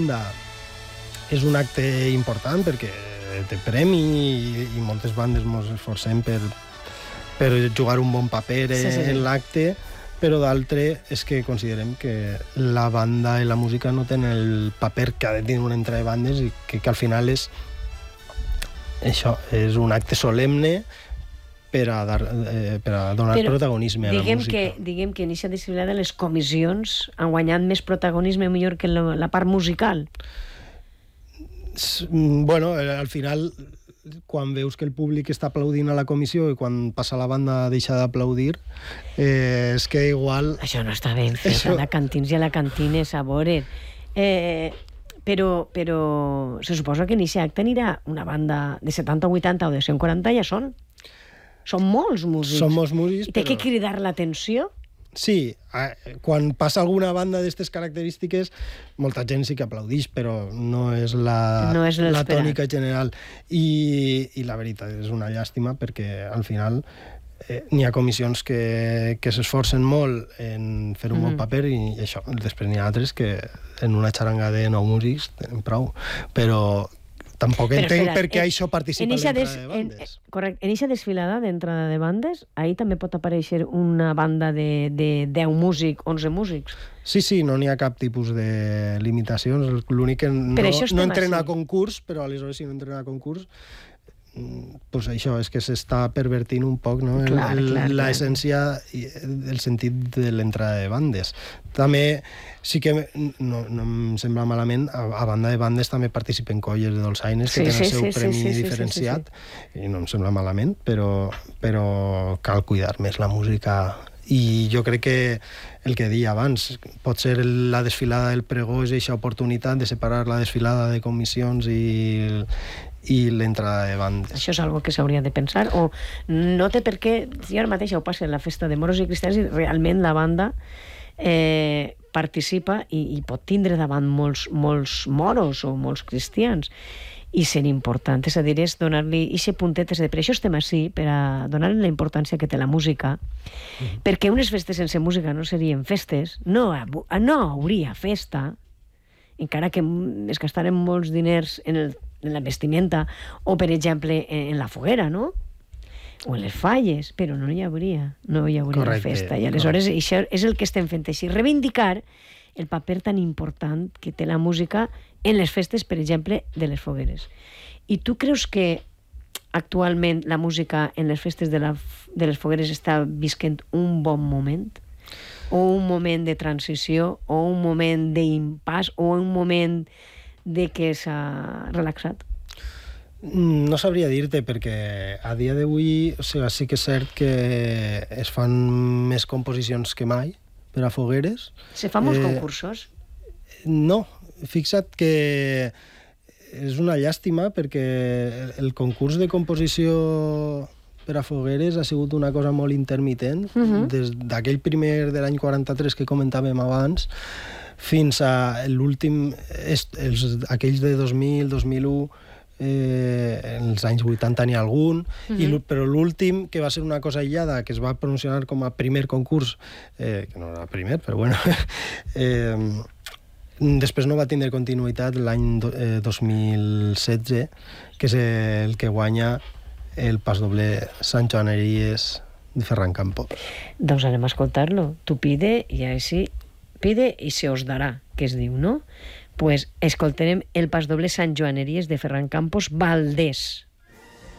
banda és un acte important perquè té premi i moltes bandes ens esforcem per jugar un bon paper en l'acte, però d'altre és que considerem que la banda i la música no tenen el paper que ha de tenir una entrada de bandes i que al final és un acte solemne per a donar protagonisme a la música. Diguem que en aquesta desfilada les comissions han guanyat més protagonisme millor que la part musical. Bueno, al final, quan veus que el públic està aplaudint a la comissió i quan passa la banda deixa d'aplaudir, és que igual... Això no està ben fet, a la cantins i a la cantines, a veure... Però se suposa que en aquest acte anirà una banda de 70, 80 o de 140, ja són. Són molts músics. Són molts músics, I té que cridar l'atenció. Sí, quan passa alguna banda d'aquestes característiques, molta gent sí que aplaudix, però no és la tònica general. I la veritat és una llàstima perquè al final n'hi ha comissions que s'esforcen molt en fer un bon paper i això, després n'hi ha altres que en una xaranga de 9 músics tenen prou, però tampoc entenc per què això participa en l'entrada de bandes. Correcte. En aquesta desfilada d'entrada de bandes, ahir també pot aparèixer una banda de 10 músics, 11 músics. Sí, no n'hi ha cap tipus de limitacions. L'únic que no entrena a concurs, però aleshores si no entrena a concurs, pues això és que s'està pervertint un poc, no? L'essència i el sentit de l'entrada de bandes. També sí que no em sembla malament, a banda de bandes també participen colles de dolçaines que tenen el seu premi diferenciat i no em sembla malament, però cal cuidar més la música. I jo crec que el que deia abans, pot ser la desfilada del pregó és aquesta oportunitat de separar la desfilada de comissions i l'entrada de bandes. Això és algo que s'hauria de pensar, o no té per què, si ara mateix ho passa en la festa de moros i cristians i realment la banda participa i pot tindre davant molts moros o molts cristians i ser important, és a dir, és donar-li aquest puntet, per això estem així, per a donar-li la importància que té la música, perquè unes festes sense música no serien festes, no hauria festa, encara que es gastaren molts diners en la vestimenta o, per exemple, en la foguera, no? O en les falles, però no hi hauria festa. I aleshores això és el que estem fent així, reivindicar el paper tan important que té la música en les festes, per exemple, de les fogueres. I tu creus que actualment la música en les festes de les fogueres està visquent un bon moment? O un moment de transició, o un moment d'impàs, o un moment de que s'ha relaxat? No sabria dir-te, perquè a dia d'avui sí que és cert que es fan més composicions que mai per a fogueres. Se fan molts concursos? No, fixa't que és una llàstima perquè el concurs de composició per a fogueres ha sigut una cosa molt intermitent, des d'aquell primer de l'any 43 que comentàvem abans, fins a l'últim, aquells de 2000, 2001, en els anys 80 n'hi ha algun, però l'últim, que va ser una cosa aïllada, que es va pronunciar com a primer concurs, que no era el primer, però bueno, després no va tindre continuïtat l'any 2016, que és el que guanya el pasdoble Sant Joaneries de Ferran Campos. Doncs anem a escoltar-lo. Tu pide i així pide y se os dará, que es diu, no? Pues escoltarem el pasdoble Sant Joaneries de Ferran Campos Valdés.